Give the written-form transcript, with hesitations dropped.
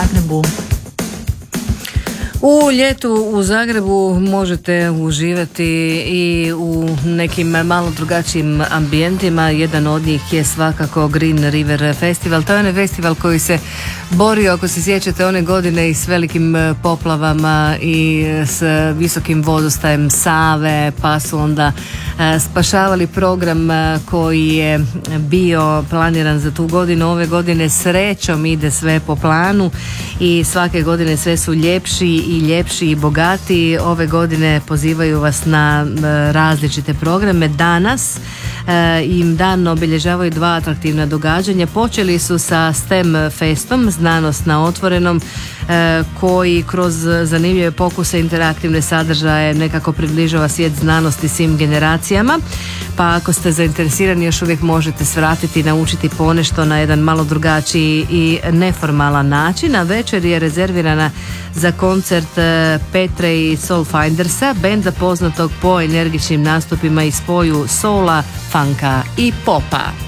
Zagrebu. U ljetu u Zagrebu možete uživati i u nekim malo drugačijim ambijentima. Jedan od njih je svakako Green River Festival. To je onaj festival koji se borio, ako se sjećate, one godine i s velikim poplavama i s visokim vodostajem Save, pa su onda spašavali program koji je bio planiran za tu godinu. Ove godine srećom ide sve po planu i svake godine sve su ljepši i bogatiji. Ove godine pozivaju vas na različite programe. Danas im dan obilježavaju dva atraktivna događanja. Počeli su sa STEM festom, znanost na otvorenom, koji kroz zanimljive pokuse, interaktivne sadržaje nekako približava svijet znanosti svim generacijama. Pa ako ste zainteresirani, još uvijek možete svratiti i naučiti ponešto na jedan malo drugačiji i neformalan način. A večer je rezervirana za koncert Petre i Soulfindersa, benda poznatog po energičnim nastupima i spoju soula, funka i popa.